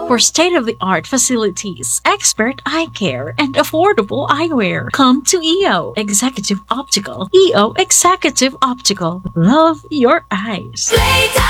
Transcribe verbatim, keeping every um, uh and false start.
For state-of-the-art facilities, expert eye care, and affordable eyewear, come to E O Executive Optical. E O Executive Optical. Love your eyes.